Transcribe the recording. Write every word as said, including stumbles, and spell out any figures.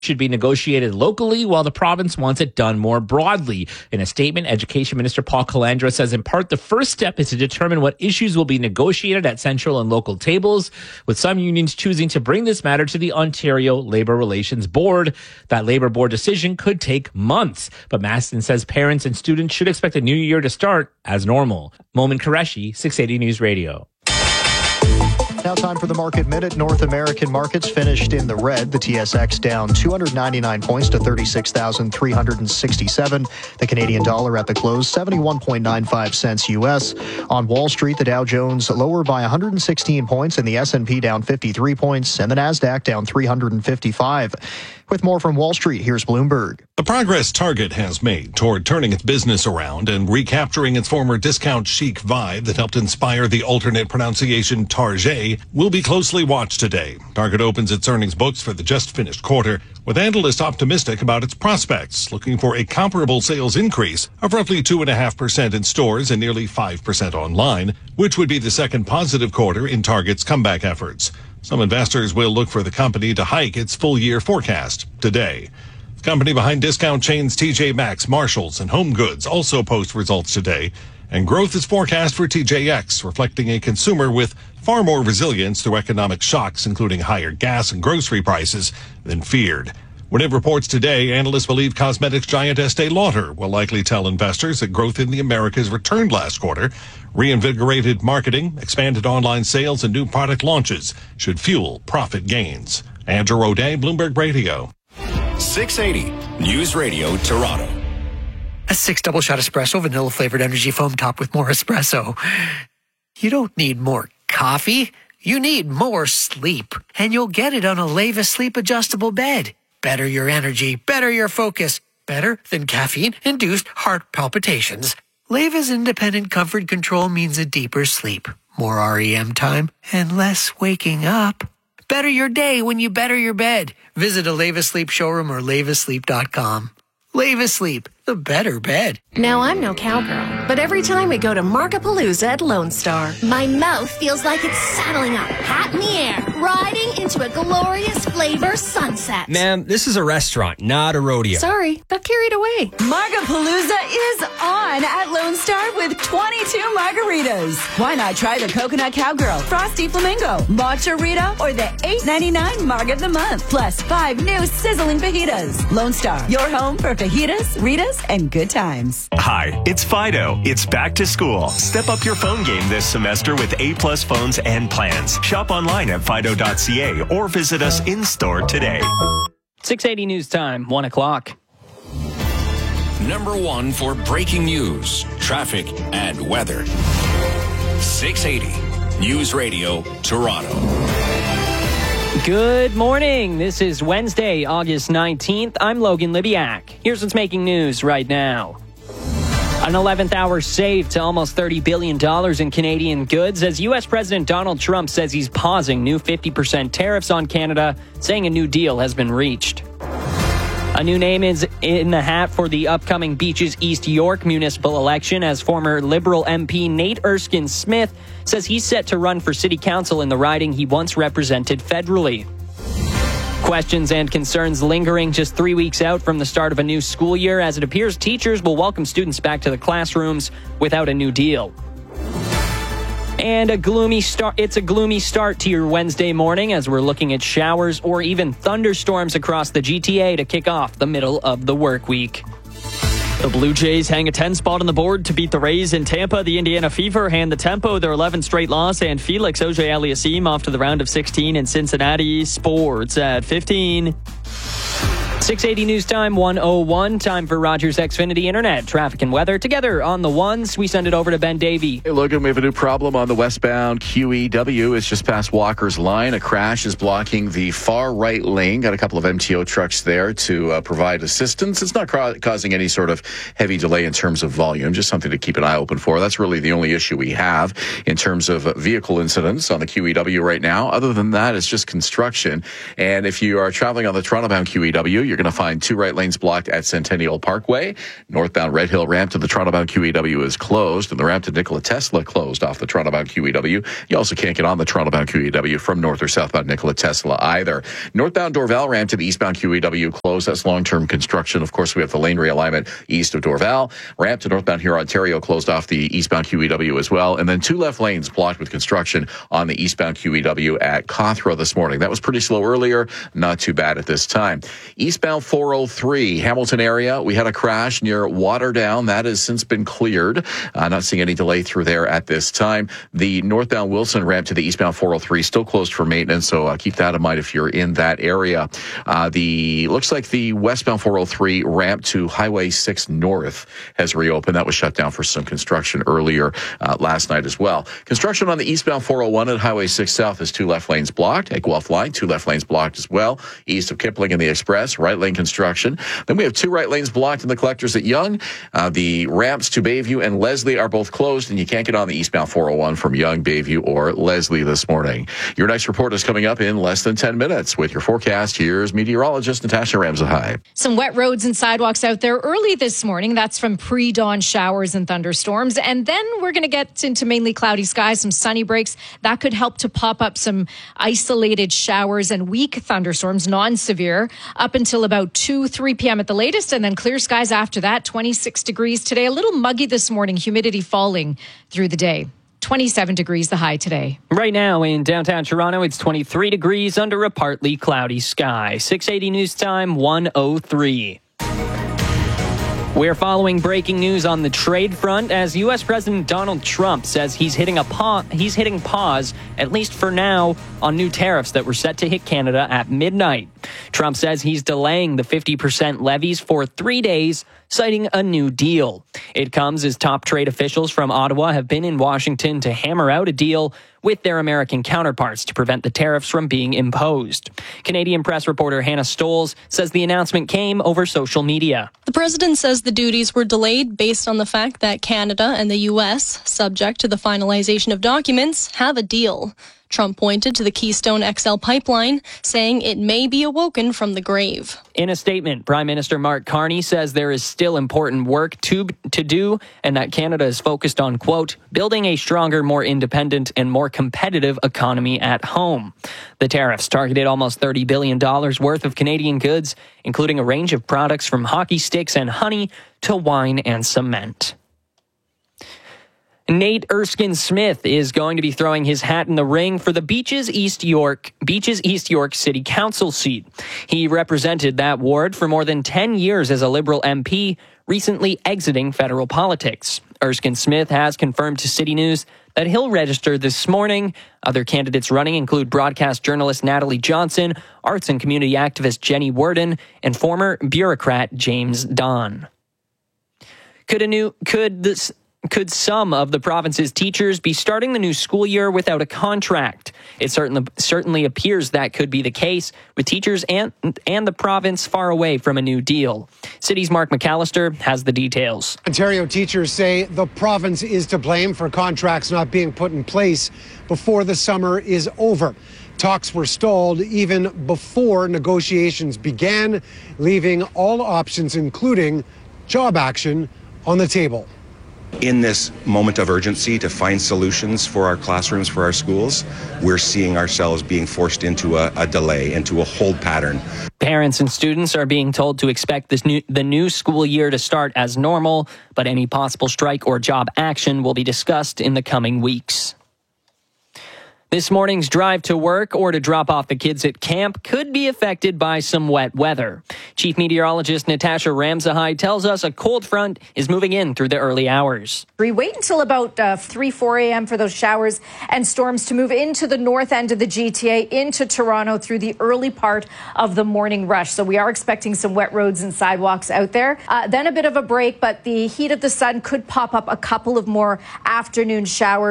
should be negotiated locally while the province wants it done more broadly. In a statement, Education Minister Paul Calandra says in part the first step is to determine what issues will be negotiated at central and local tables, with some unions choosing to bring this matter to the Ontario Labour Relations Board. That Labour Board decision could take months, but Maston says parents and students should expect a new year to start as normal. Momin Qureshi, six eighty News Radio. Now time for the Market Minute. North American markets finished in the red. The T S X down two hundred ninety-nine points to thirty-six thousand three hundred sixty-seven. The Canadian dollar at the close, seventy-one point nine five cents U S. On Wall Street, the Dow Jones lower by one hundred sixteen points and the S and P down fifty-three points and the Nasdaq down three hundred fifty-five. With more from Wall Street, here's Bloomberg. The progress Target has made toward turning its business around and recapturing its former discount chic vibe that helped inspire the alternate pronunciation Target will be closely watched today. Target opens its earnings books for the just finished quarter, with analysts optimistic about its prospects, looking for a comparable sales increase of roughly two point five percent in stores and nearly five percent online, which would be the second positive quarter in Target's comeback efforts. Some investors will look for the company to hike its full-year forecast today. The company behind discount chains T J Maxx, Marshalls, and Home Goods also post results today, and growth is forecast for T J X, reflecting a consumer with far more resilience through economic shocks, including higher gas and grocery prices, than feared. When it reports today, analysts believe cosmetics giant Estee Lauder will likely tell investors that growth in the Americas returned last quarter. Reinvigorated marketing, expanded online sales, and new product launches should fuel profit gains. Andrew O'Day, Bloomberg Radio. six eighty News Radio, Toronto. A six double shot espresso, vanilla flavored energy foam topped with more espresso. You don't need more coffee. You need more sleep. And you'll get it on a Leva Sleep adjustable bed. Better your energy, better your focus, better than caffeine-induced heart palpitations. Leva's independent comfort control means a deeper sleep, more R E M time, and less waking up. Better your day when you better your bed. Visit a Leva Sleep showroom or leva sleep dot com. Leva Sleep, the better bed. Now, I'm no cowgirl, but every time we go to Markapalooza at Lone Star, my mouth feels like it's saddling up, hat in the air, riding into a glorious flavor sunset. Ma'am, this is a restaurant, not a rodeo. Sorry, got carried away. Markapalooza is on at Lone Star with twenty-two margaritas. Why not try the Coconut Cowgirl, Frosty Flamingo, Matcha Rita, or the eight ninety-nine Marg of the Month, plus five new sizzling fajitas. Lone Star, your home for fajitas, Ritas, and good times. Hi, it's Fido. It's back to school. Step up your phone game this semester with A-plus phones and plans. Shop online at fido dot c a or visit us in-store today. six eighty News Time, one o'clock. Number one for breaking news, traffic, and weather. six eighty News Radio, Toronto. Good morning. This is Wednesday, August nineteenth. I'm Logan Libiak. Here's what's making news right now. An eleventh hour save to almost thirty billion dollars in Canadian goods as U S President Donald Trump says he's pausing new fifty percent tariffs on Canada, saying a new deal has been reached. A new name is in the hat for the upcoming Beaches East York municipal election as former Liberal M P Nate Erskine-Smith says he's set to run for city council in the riding he once represented federally. Questions and concerns lingering just three weeks out from the start of a new school year as it appears teachers will welcome students back to the classrooms without a new deal. And a gloomy start. It's a gloomy start to your Wednesday morning as we're looking at showers or even thunderstorms across the G T A to kick off the middle of the work week. The Blue Jays hang a ten spot on the board to beat the Rays in Tampa. The Indiana Fever hand the Tempo their eleventh straight loss, and Felix Auger-Aliassime off to the round of sixteen in Cincinnati. Sports at fifteen. six eighty News Time, one oh one. Time for Rogers Xfinity Internet. Traffic and weather together on the ones. We send it over to Ben Davey. Hey, Logan, we have a new problem on the westbound Q E W. It's just past Walker's Line. A crash is blocking the far right lane. Got a couple of M T O trucks there to uh, provide assistance. It's not ca- causing any sort of heavy delay in terms of volume, just something to keep an eye open for. That's really the only issue we have in terms of vehicle incidents on the Q E W right now. Other than that, it's just construction. And if you are traveling on the Toronto-bound Q E W, You're going to find two right lanes blocked at Centennial Parkway. Northbound Red Hill ramp to the Toronto-bound Q E W is closed, and the ramp to Nikola Tesla closed off the Toronto-bound Q E W. You also can't get on the Toronto-bound Q E W from north or southbound Nikola Tesla either. Northbound Dorval ramp to the eastbound Q E W closed. That's long-term construction. Of course, we have the lane realignment east of Dorval. Ramp to northbound here, Ontario, closed off the eastbound Q E W as well. And then two left lanes blocked with construction on the eastbound Q E W at Cawthra this morning. That was pretty slow earlier. Not too bad at this time. Eastbound four oh three, Hamilton area. We had a crash near Waterdown. That has since been cleared. Uh, not seeing any delay through there at this time. The northbound Wilson ramp to the eastbound four oh three still closed for maintenance, so uh, keep that in mind if you're in that area. Uh, the looks like the westbound four oh three ramp to Highway six North has reopened. That was shut down for some construction earlier uh, last night as well. Construction on the eastbound four oh one at Highway six South has two left lanes blocked. At Guelph Line, two left lanes blocked as well. East of Kipling and the Express, right lane construction. Then we have two right lanes blocked in the collectors at Yonge. Uh, the ramps to Bayview and Leslie are both closed, and you can't get on the eastbound four oh one from Yonge, Bayview, or Leslie this morning. Your next report is coming up in less than ten minutes. With your forecast, here's meteorologist Natasha Ramsahai. Some wet roads and sidewalks out there early this morning. That's from pre-dawn showers and thunderstorms. And then we're going to get into mainly cloudy skies, some sunny breaks. That could help to pop up some isolated showers and weak thunderstorms, non-severe, up until about two, three p.m. at the latest. And then clear skies after that, twenty-six degrees today. A little muggy this morning, humidity falling through the day. twenty-seven degrees the high today. Right now in downtown Toronto, it's twenty-three degrees under a partly cloudy sky. six eighty news time, one oh three. We're following breaking news on the trade front as U S President Donald Trump says he's hitting a pa- he's hitting pause, at least for now, on new tariffs that were set to hit Canada at midnight. Trump says he's delaying the fifty percent levies for three days, citing a new deal. It comes as top trade officials from Ottawa have been in Washington to hammer out a deal with their American counterparts to prevent the tariffs from being imposed. Canadian press reporter Hannah Stoles says the announcement came over social media. The president says the duties were delayed based on the fact that Canada and the U S, subject to the finalization of documents, have a deal. Trump pointed to the Keystone X L pipeline, saying it may be awoken from the grave. In a statement, Prime Minister Mark Carney says there is still important work to, to do and that Canada is focused on, quote, building a stronger, more independent and more competitive economy at home. The tariffs targeted almost thirty billion dollars worth of Canadian goods, including a range of products from hockey sticks and honey to wine and cement. Nate Erskine Smith is going to be throwing his hat in the ring for the Beaches East York Beaches East York City Council seat. He represented that ward for more than ten years as a Liberal M P, recently exiting federal politics. Erskine Smith has confirmed to City News that he'll register this morning. Other candidates running include broadcast journalist Natalie Johnson, arts and community activist Jenny Worden, and former bureaucrat James Don. Could a new could this Could some of the province's teachers be starting the new school year without a contract? It certainly certainly appears that could be the case, with teachers and and the province far away from a new deal. City's Mark McAllister has the details. Ontario teachers say the province is to blame for contracts not being put in place before the summer is over. Talks were stalled even before negotiations began, leaving all options, including job action, on the table. In this moment of urgency to find solutions for our classrooms, for our schools, we're seeing ourselves being forced into a, a delay, into a hold pattern. Parents and students are being told to expect this new, the new school year to start as normal, but any possible strike or job action will be discussed in the coming weeks. This morning's drive to work or to drop off the kids at camp could be affected by some wet weather. Chief Meteorologist Natasha Ramsahai tells us a cold front is moving in through the early hours. We wait until about uh, three, four a.m. for those showers and storms to move into the north end of the G T A, into Toronto through the early part of the morning rush. So we are expecting some wet roads and sidewalks out there. Uh, then a bit of a break, but the heat of the sun could pop up a couple of more afternoon showers.